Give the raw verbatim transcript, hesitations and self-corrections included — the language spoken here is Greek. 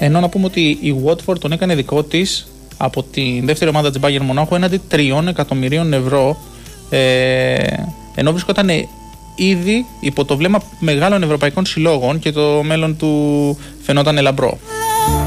Ενώ να πούμε ότι η Watford τον έκανε δικό της από την δεύτερη ομάδα της Bayern Μονάχου έναντι τριών εκατομμυρίων ευρώ, ε, ενώ βρισκόταν ήδη υπό το βλέμμα μεγάλων ευρωπαϊκών συλλόγων και το μέλλον του φαινόταν λαμπρό.